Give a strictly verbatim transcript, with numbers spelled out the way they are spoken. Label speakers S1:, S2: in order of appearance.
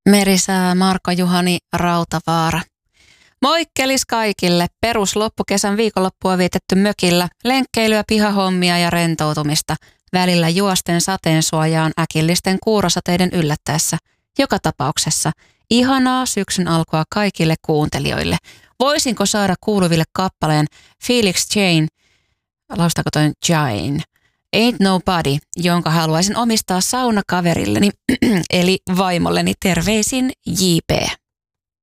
S1: Merisää Marko Juhani Rautavaara. Moikkelis kaikille. Perus loppukesän viikonloppua vietetty mökillä, lenkkeilyä, pihahommia ja rentoutumista. Välillä juosten sateen suojaan äkillisten kuurosateiden yllättäessä. Joka tapauksessa ihanaa syksyn alkua kaikille kuuntelijoille. Voisinko saada kuuluville kappaleen Felix Jane, laustaako toi Jane, Ain't Nobody, jonka haluaisin omistaa saunakaverilleni, eli vaimolleni terveisin J P.